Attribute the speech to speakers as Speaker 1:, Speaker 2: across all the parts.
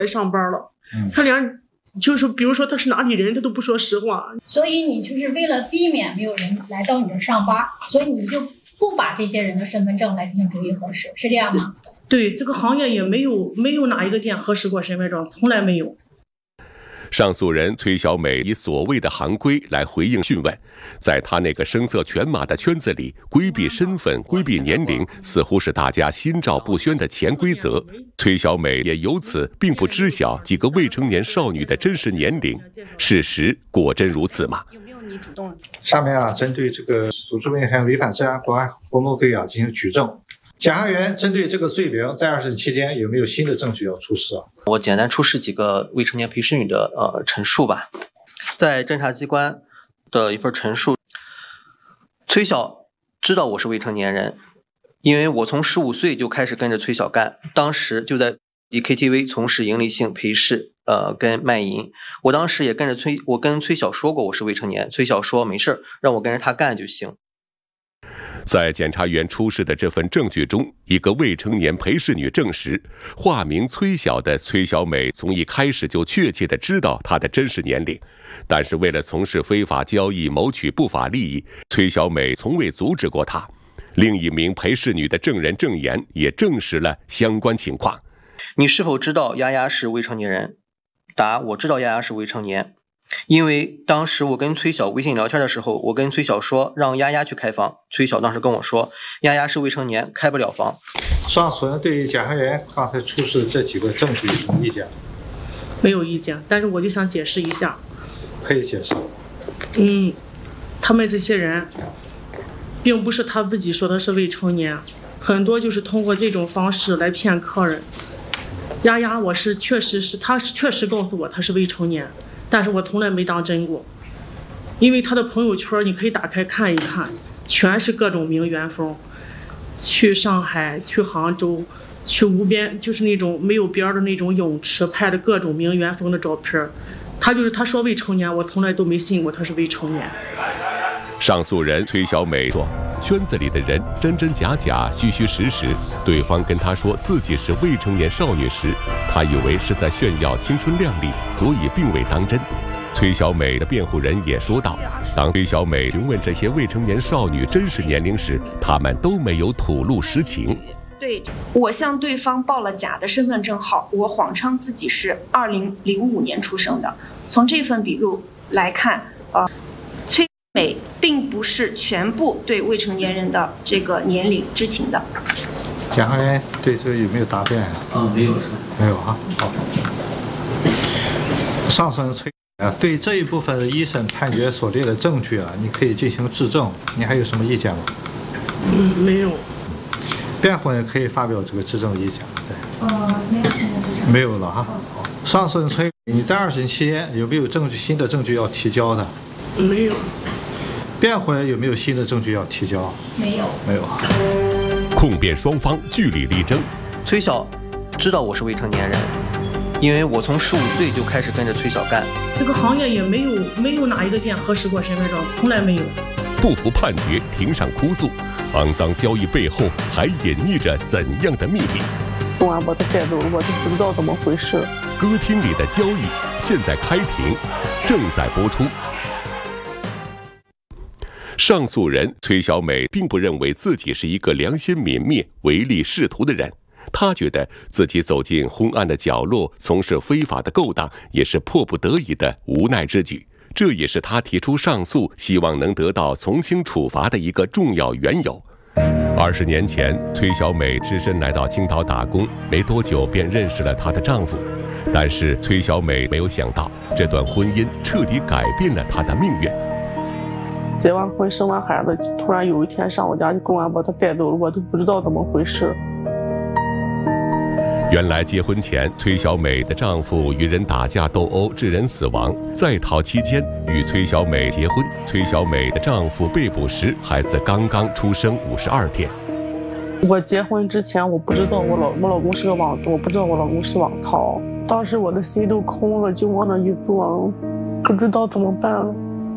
Speaker 1: 上班了，他连就是比如说他是哪里人，他都不说实话。
Speaker 2: 所以你就是为了避免没有人来到你这上班，所以你就不把这些人的身份证来进行逐一核实，是这样吗？
Speaker 1: 对，这个行业也没有哪一个店核实过身份证，从来没有。
Speaker 3: 上诉人崔小美以所谓的行规来回应讯问，在她那个声色犬马的圈子里，规避身份、规避年龄，似乎是大家心照不宣的潜规则。崔小美也由此并不知晓几个未成年少女的真实年龄。事实果真如此吗？
Speaker 4: 下面针对这个组织危险违反治安国安活动罪进行举证。检察员针对这个罪名在2审期间有没有新的证据要出示？
Speaker 5: 我简单出示几个未成年陪审女的陈述吧。在侦查机关的一份陈述，崔晓知道我是未成年人，因为我从15岁就开始跟着崔晓干，当时就在KTV 从事营利性陪侍跟卖淫。我当时也跟崔晓说过我是未成年，崔晓说没事，让我跟着他干就行。
Speaker 3: 在检察员出示的这份证据中，一个未成年陪侍女证实，化名崔晓的崔小美从一开始就确切地知道她的真实年龄，但是为了从事非法交易谋取不法利益，崔小美从未阻止过她。另一名陪侍女的证人证言也证实了相关情况。
Speaker 5: 你是否知道丫丫是未成年人？答：我知道丫丫是未成年。因为当时我跟崔晓微信聊天的时候，我跟崔晓说让丫丫去开房，崔晓当时跟我说丫丫是未成年，开不了房。
Speaker 4: 上诉人对于检察员刚才出示这几个证据有什么意见？
Speaker 1: 没有意见，但是我就想解释一下。
Speaker 4: 可以解释。
Speaker 1: 他们这些人并不是他自己说的是未成年，很多就是通过这种方式来骗客人。丫丫他确实告诉我他是未成年，但是我从来没当真过，因为他的朋友圈你可以打开看一看，全是各种名媛风，去上海、去杭州、去无边，就是那种没有边的那种泳池拍的各种名媛风的照片。他说未成年，我从来都没信过他是未成年。
Speaker 3: 上诉人崔小美说，圈子里的人真真假假、虚虚实实，对方跟她说自己是未成年少女时，她以为是在炫耀青春靓丽，所以并未当真。崔小美的辩护人也说道，当崔小美询问这些未成年少女真实年龄时，她们都没有吐露实情。
Speaker 6: 对，我向对方报了假的身份证号，我谎称自己是2005年出生的。从这份笔录来看，崔美并不是全部对未成年人的这个年龄知情的。
Speaker 4: 检察员对这个有没有答辩？
Speaker 5: 没有。
Speaker 4: 没有哈。好。上诉人崔对这一部分的一审判决所列的证据你可以进行质证，你还有什么意见吗？
Speaker 1: 没有。
Speaker 4: 辩护人可以发表这个质证意见。
Speaker 6: 对。没有现在质证。
Speaker 4: 没有了哈。上诉人崔，你在2审期间有没有新的证据要提交的？
Speaker 1: 没有。
Speaker 4: 辩护人有没有新的证据要提交？
Speaker 6: 没有。
Speaker 4: 没有。
Speaker 3: 控辩双方据理力争。
Speaker 5: 崔晓知道我是未成年人，因为我从15岁就开始跟着崔晓干。
Speaker 1: 这个行业也没有哪一个店核实过身份证，从来没有。
Speaker 3: 不服判决，庭上哭诉，肮脏交易背后还隐匿着怎样的秘密？
Speaker 7: 公安把他带走了，我都不知道怎么回事。
Speaker 3: 歌厅里的交易现在开庭，正在播出。上诉人崔小美并不认为自己是一个良心泯灭、唯利是图的人，她觉得自己走进昏暗的角落，从事非法的勾当，也是迫不得已的无奈之举。这也是她提出上诉，希望能得到从轻处罚的一个重要缘由。20年前，崔小美只身来到青岛打工，没多久便认识了她的丈夫。但是崔小美没有想到，这段婚姻彻底改变了她的命运。
Speaker 7: 结完婚生完孩子，突然有一天上我家，公安把她带走了，我都不知道怎么回事。
Speaker 3: 原来结婚前，崔小美的丈夫与人打架斗殴，致人死亡。在逃期间与崔小美结婚，崔小美的丈夫被捕时，孩子刚刚出生52天。
Speaker 7: 我结婚之前，我不知道我老公是个我不知道我老公是网逃。当时我的心都空了，就往那一坐，不知道怎么办了。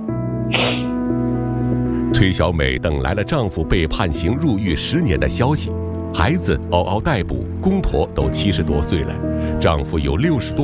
Speaker 3: 崔小美等来了丈夫被判刑入狱10年的消息。孩子嗷嗷待哺，公婆都70多岁了， 丈夫有60多